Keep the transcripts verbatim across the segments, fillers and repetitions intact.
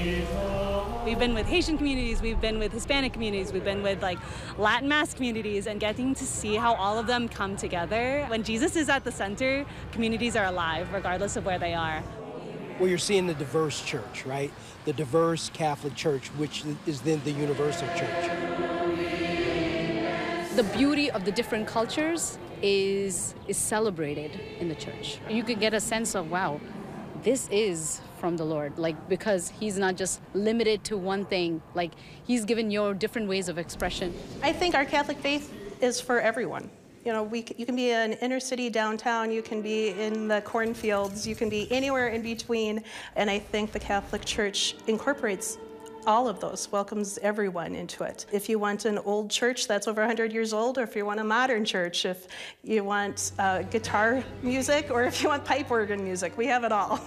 We've been with Haitian communities, we've been with Hispanic communities, we've been with like Latin mass communities, and getting to see how all of them come together. When Jesus is at the center, communities are alive regardless of where they are. Well, you're seeing the diverse church, right? The diverse Catholic Church, which is then the universal church. The beauty of the different cultures is, is celebrated in the church. You could get a sense of, wow, this is from the Lord, like, because he's not just limited to one thing, like he's given you different ways of expression. I think our Catholic faith is for everyone. You know, we, you can be in inner city downtown, you can be in the cornfields, you can be anywhere in between, and I think the Catholic Church incorporates all of those, welcomes everyone into it. If you want an old church that's over one hundred years old, or if you want a modern church, if you want uh, guitar music, or if you want pipe organ music, we have it all.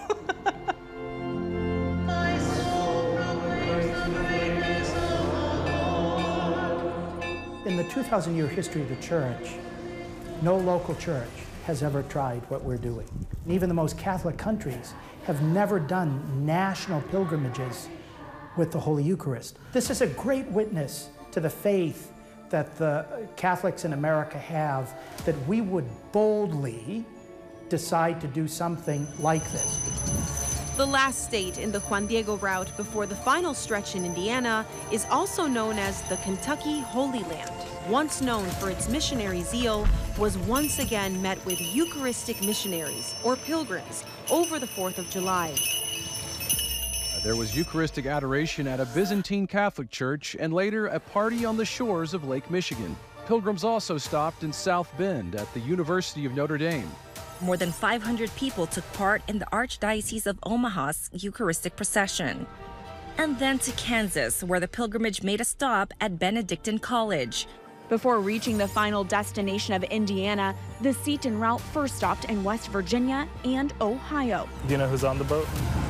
In the two thousand year history of the church, no local church has ever tried what we're doing. And even the most Catholic countries have never done national pilgrimages with the Holy Eucharist. This is a great witness to the faith that the Catholics in America have, that we would boldly decide to do something like this. The last state in the Juan Diego route before the final stretch in Indiana is also known as the Kentucky Holy Land. Once known for its missionary zeal, was once again met with Eucharistic missionaries, or pilgrims, over the fourth of July. There was Eucharistic adoration at a Byzantine Catholic church and later a party on the shores of Lake Michigan. Pilgrims also stopped in South Bend at the University of Notre Dame. More than five hundred people took part in the Archdiocese of Omaha's Eucharistic procession. And then to Kansas, where the pilgrimage made a stop at Benedictine College. Before reaching the final destination of Indiana, the Seton route first stopped in West Virginia and Ohio. Do you know who's on the boat?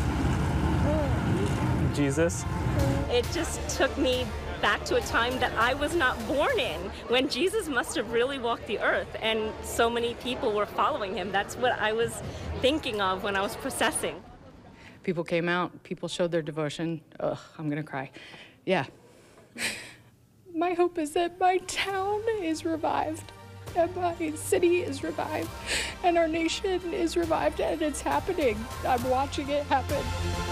Jesus. It just took me back to a time that I was not born in, when Jesus must have really walked the earth and so many people were following him. That's what I was thinking of when I was processing. People came out, people showed their devotion. Ugh, I'm gonna cry. Yeah. My hope is that my town is revived, and my city is revived, and our nation is revived, and it's happening. I'm watching it happen.